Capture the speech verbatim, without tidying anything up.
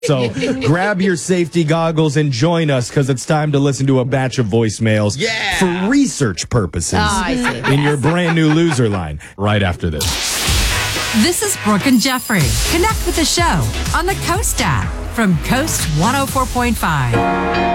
So grab your safety goggles and join us because it's time to listen to a batch of voicemails Yeah. for research purposes Oh, I see. in your brand new loser line right after this. This is Brooke and Jeffrey. Connect with the show on the Coast app from Coast one oh four point five.